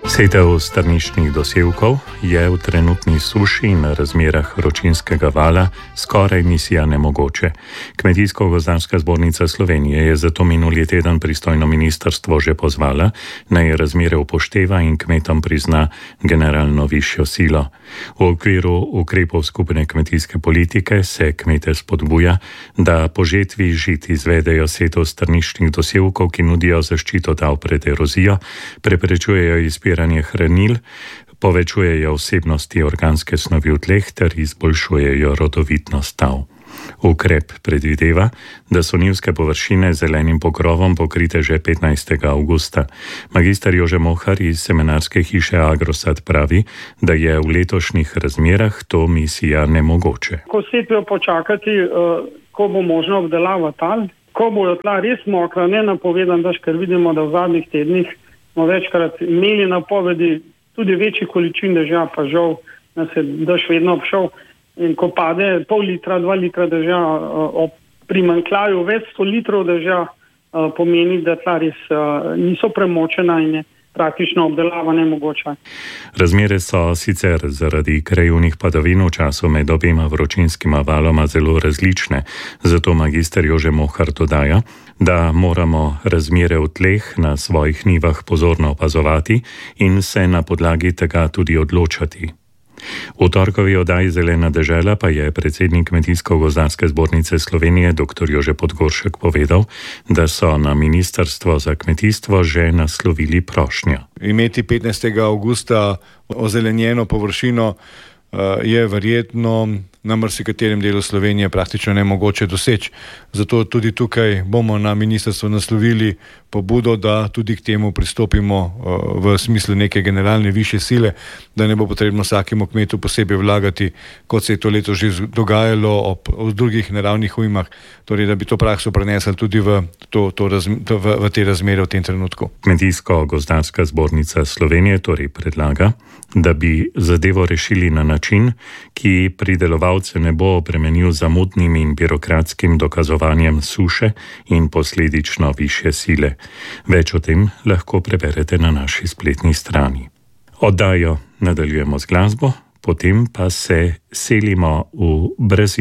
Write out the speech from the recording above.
Setev strniščnih dosevkov je v trenutni suši in razmerah vročinskega vala skoraj misija nemogoče. Kmetijsko-gozdarska zbornica Slovenije je zato minuli teden pristojno ministrstvo že pozvala, naj razmere upošteva in kmetom prizna generalno višjo silo. V okviru ukrepov skupne kmetijske politike se kmete spodbuja, da po žetvi žit izvedejo setev strniščnih dosevkov, ki nudijo zaščito tal pred erozijo, preprečujejo izpiranje hranil, povečujejo vsebnosti organske snovi v tleh ter izboljšujejo rodovitnost tal. Ukrep predvideva, da so njivske površine z zelenim pokrovom pokrite že 15. avgusta. Magister Jože Mohar iz semenarske hiše Agrosad pravi, da je v letošnjih razmerah to misija nemogoče. Ko setvijo počakati, ko bo možno obdelava tal, ko bojo tla res mokra, ne napovedan daž, ker vidimo, da v zadnjih tednih smo večkrat imeli napovedi tudi večji količin dežja, pa žal nas je dež vedno obšel. In ko pade pol litra, 2 litra dežja, ob primanjkljaju več 100 litrov dežja, pomeni, da tla res niso premočena in je praktično obdelava nemogoča. Razmere so sicer zaradi krajevnih padavin v času med obema vročinskima valoma zelo različne, zato magister Jože Mohar dodaja, da moramo razmere v tleh na svojih njivah pozorno opazovati in se na podlagi tega tudi odločati. V torkovi oddaji Zelena dežela pa je predsednik Kmetijsko-gozdarske zbornice Slovenije dr. Jože Podgoršek povedal, da so na Ministrstvo za kmetijstvo že naslovili prošnjo. Imeti 15. avgusta ozelenjeno površino je verjetno na marsikaterem delu Slovenije praktično nemogoče doseči. Zato tudi tukaj bomo na ministrstvo naslovili pobudo, da tudi k temu pristopimo v smislu neke generalne višje sile, da ne bo potrebno vsakemu kmetu posebej vlagati, kot se je to leto že dogajalo ob drugih naravnih ujmah, torej da bi to prakso prenesli tudi v te razmere v tem trenutku. Kmetijsko-gozdarska zbornica Slovenije torej predlaga, da bi zadevo rešili na način, ki pridelovalce ne bo obremenil zamudnim in birokratskim dokazovanjem suše in posledično višje sile. Več o tem lahko preberete na naši spletni strani. Oddajo nadaljujemo z glasbo, potem pa se selimo v Brazil.